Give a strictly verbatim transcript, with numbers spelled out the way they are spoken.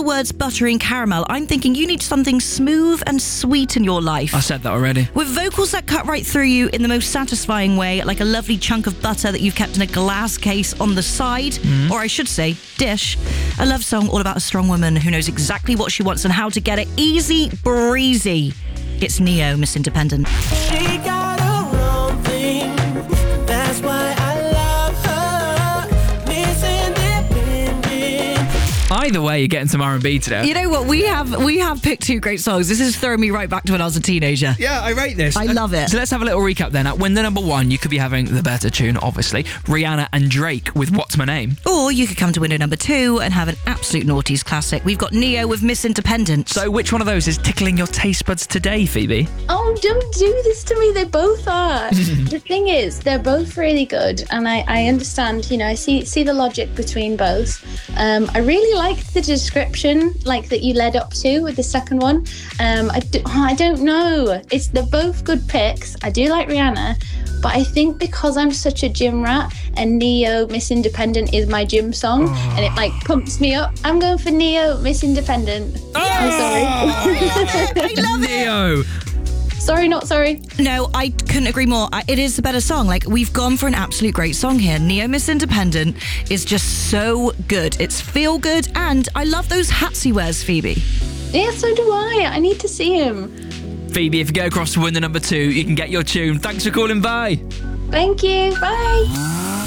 words buttery and caramel, I'm thinking you need something smooth and sweet in your life. I said that already. With vocals that cut right through you in the most satisfying way, like a lovely chunk of butter that you've kept in a glass case on the side, mm. or I should say, dish. A love song all about a strong woman who knows exactly what she wants and how to get it easy breezy. It's Ne-Yo, Miss Independent. She got her own thing, that's why I love her, Miss Independent. Either way, you're getting some R and B today. You know what? We have we have picked two great songs. This is throwing me right back to when I was a teenager. Yeah, I rate this. I love it. So let's have a little recap then. At Win the Number One, you could be having the better tune, obviously. Rihanna and Drake with What's My Name. Or you could come to winner number two and have an absolute noughties classic. We've got Ne-Yo with Miss Independent. So which one of those is tickling your taste buds today, Phoebe? Oh, don't do this to me. They both are. The thing is, they're both really good. And I, I understand, you know, I see see the logic between both. Um, I really liked the description, like that you led up to with the second one. Um, I, do, oh, I don't know. It's They're both good picks. I do like Rihanna. But I think because I'm such a gym rat and Ne-Yo, Miss Independent is my gym song, oh. and it like pumps me up, I'm going for Ne-Yo, Miss Independent. Oh. I'm sorry. I love it. Ne-Yo. Sorry, not sorry. No, I couldn't agree more. I, it is the better song. Like, we've gone for an absolute great song here. Ne-Yo, Miss Independent is just so good. It's feel good, and I love those hats he wears, Phoebe. Yeah, so do I. I need to see him. Phoebe, if you get across to Win the Number Two, you can get your tune. Thanks for calling. Bye. Thank you. Bye.